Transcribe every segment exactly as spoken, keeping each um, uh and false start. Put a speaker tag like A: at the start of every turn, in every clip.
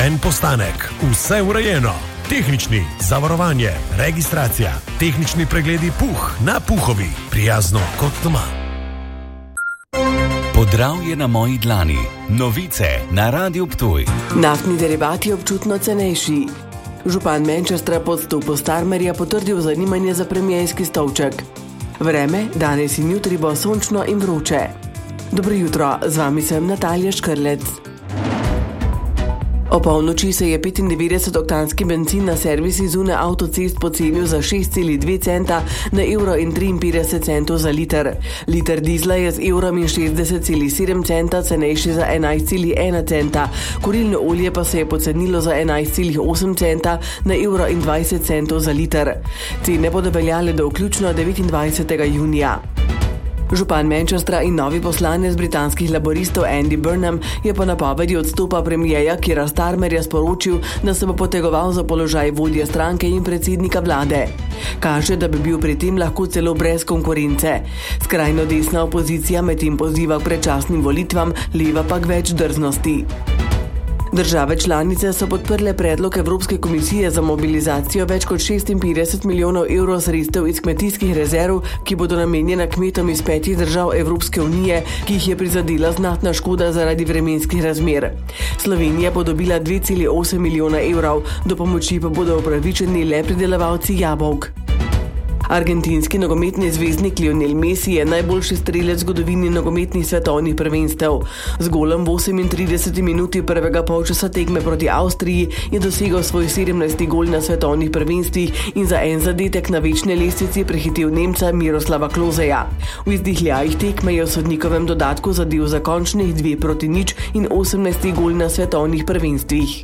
A: en postanek, vse urejeno. Tehnični, zavarovanje, registracija, tehnični pregledi puh na Puhovi, prijazno kot doma.
B: Podravje na moji dlani, novice na Radiu Ptuj.
C: Naftni derivati občutno cenejši. Župan Manchestra pod stopu Starmerja potrdil zanimanje za premierski stolček. Vreme, danes in jutri bo sončno in vroče. Dobro jutro, z vami sem Natalija Škrlec. O polnoči se je petindevetdesetoktanski bencin na servisi zunaj avtocest pocenil za šest celih dve centa na evro in triinpetdeset centov za liter. Liter dizla je z evrom in šestdeset celih sedem centa cenejši za enajst celih ena centa. Kurilno olje pa se je pocenilo za enajst celih osem centa na evro in dvajset centov za liter. Cene bodo veljale do vključno devetindvajsetega junija. Župan Manchestra in novi poslanec britanskih laboristov Andy Burnham je po napovedi odstopa premierja Keira Starmerja sporočil, da se bo potegoval za položaj vodje stranke in predsednika vlade. Kaže, da bi bil pri tem lahko celo brez konkurence. Skrajno desna opozicija medtem poziva k predčasnim volitvam, leva pa k več drznosti. Države članice so podprle predlog Evropske komisije za mobilizacijo več kot šestinpetdeset milijonov evrov sredstev iz kmetijskih rezerv, ki bodo namenjena kmetom iz petih držav Evropske unije, ki jih je prizadela znatna škoda zaradi vremenskih razmer. Slovenija bo dobila dve celih osem milijona evrov, do pomoči pa bodo upravičeni le pridelovalci jabolk. Argentinski nogometni zvezdnik Lionel Messi je najboljši strelec v zgodovini nogometnih svetovnih prvenstev. Z golom v osemintrideseti minuti prvega polčasa tekme proti Avstriji je dosegel svoj sedemnajsti gol na svetovnih prvenstvih in za en zadetek na večni lestvici prehitel Nemca Miroslava Kloseja. V izdihljajih tekme je v sodnikovem dodatku zadel za končnih dve proti nič in osemnajsti gol na svetovnih prvenstvih.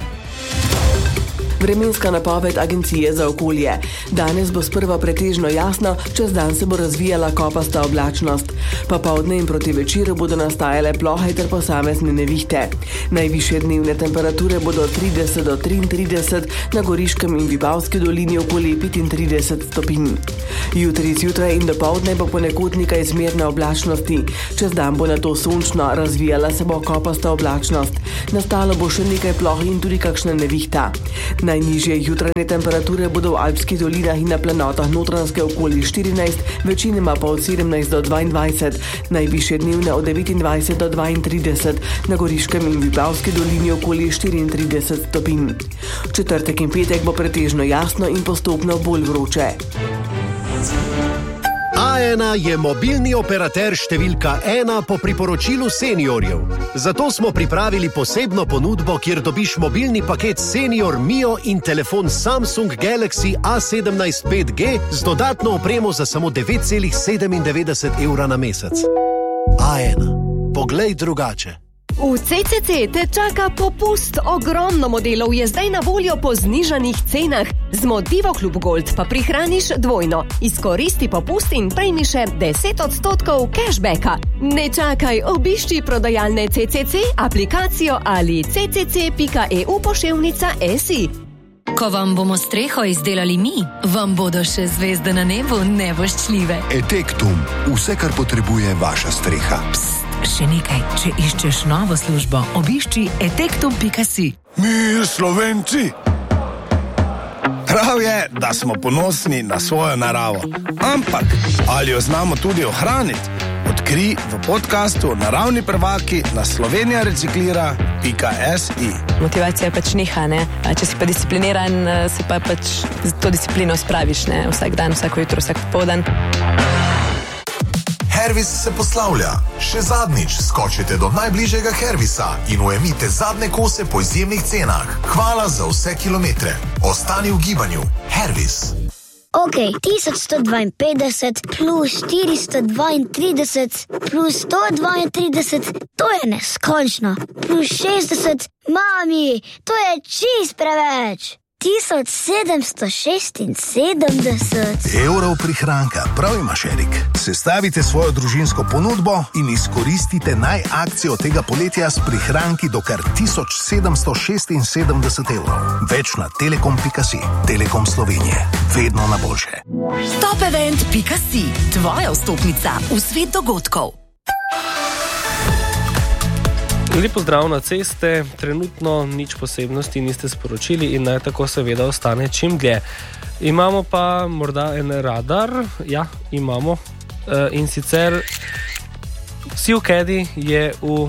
C: Vremenska napoved Agencije za okolje. Danes bo sprva pretežno jasno, čez dan se bo razvijala kopasta oblačnost. Popoldne in proti večeru bodo nastajale plohe ter posamezne nevihte. Najvišje dnevne temperature bodo od trideset do triintrideset, na Goriškem in Vipavski dolini okoli petintrideset stopinj. Jutri zjutraj in dopoldne bo ponekod nekaj zmerne oblačnosti. Čez dan bo nato sončno, razvijala se bo kopasta oblačnost. Nastalo bo še nekaj ploh in tudi kakšna nevihta. Najnižje jutranje temperature bodo v alpskih dolinah in na planotah Notranjske okoli štirinajst, večinoma pa od sedemnajst do dvaindvajset, najvišje dnevne od devetindvajset do dvaintrideset, na Goriškem in Vipavski dolini okoli štiriintrideset stopinj. V četrtek in petek bo pretežno jasno in postopno bolj vroče.
D: A ena je mobilni operater številka ena po priporočilu seniorjev. Zato smo pripravili posebno ponudbo, kjer dobiš mobilni paket Senior Mio in telefon Samsung Galaxy A sedemnajst pet G z dodatno opremo za samo devet celih sedemindevetdeset evra na mesec. A ena. Poglej drugače.
E: V C C C te čaka popust, ogromno modelov je zdaj na voljo po znižanih cenah. Z Motivo Klub Gold pa prihraniš dvojno. Izkoristi popust in prejmi še deset odstotkov cashbacka. Ne čakaj, obišči prodajalne C C C, aplikacijo ali c c c pika e u poševnica si.
F: Ko vam bomo streho izdelali mi, vam bodo še zvezde na nebu nevoščljive.
G: Etektum, vse, kar potrebuje vaša streha.
F: Psst. Še nekaj, če iščeš novo službo, obišči etektum pika si.
H: Mi, Slovenci! Prav je, da smo ponosni na svojo naravo. Ampak, ali jo znamo tudi ohraniti? Odkrij v podcastu Naravni prvaki na slovenija reciklira pika si.
I: Motivacija pač niha, ne? Če si pa discipliniran, si pa pač to disciplino spraviš, ne? Vsak dan, vsako jutro, vsak popoldan.
G: Hervis se poslavlja. Še zadnjič skočite do najbližjega Hervisa in ujemite zadnje kose po izjemnih cenah. Hvala za vse kilometre. Ostani v gibanju. Hervis.
J: Ok, tisoč sto dvainpetdeset plus štiristo dvaintrideset plus sto dvaintrideset, to je neskončno. Plus šestdeset, mami, to je čist preveč. tisoč sedemsto šestinsedemdeset
G: evrov prihranka, prav imaš, Erik. Sestavite svojo družinsko ponudbo in izkoristite naj akcijo tega poletja s prihranki do kar tisoč sedemsto šestinsedemdeset evrov. Več na telekom pika si. Telekom Slovenije. Vedno na boljše.
F: Topevent pika si. Tvoja vstopnica v svet dogodkov.
K: Lep pozdrav na ceste, trenutno nič posebnosti niste sporočili in naj tako seveda ostane čim dlje. Imamo pa morda en radar, ja, imamo, e, in sicer Sivkedi je v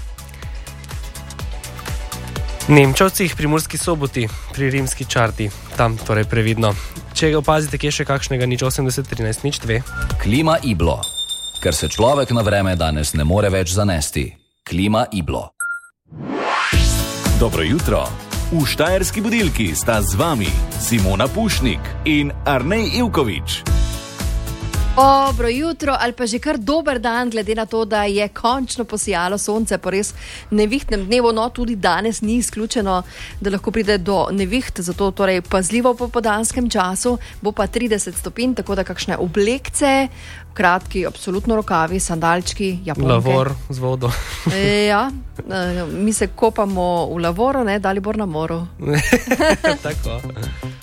K: Nemčevcih, pri Murski Soboti, pri Rimski Čardi, tam torej previdno. Če opazite, kje še kakšnega nič osemdeset trinajst nič dve.
B: Klima Iblo, ker se človek na vreme danes ne more več zanesti. Klima Iblo. Dobro jutro. V Štajerski budilki sta z vami Simona Pušnik in Arnej Ivković.
L: Dobro jutro ali pa že kar dober dan, glede na to, da je končno posijalo sonce po res nevihtnem dnevu, no tudi danes ni izključeno, da lahko pride do neviht, zato torej pazljivo po popoldanskem času, bo pa trideset stopinj, tako da kakšne oblekce, kratki, absolutno rokavi, sandalčki, japonke.
K: Lavor z vodo.
L: E, ja, mi se kopamo v Lavoru, ne, Dalibor na moru.
K: Tako.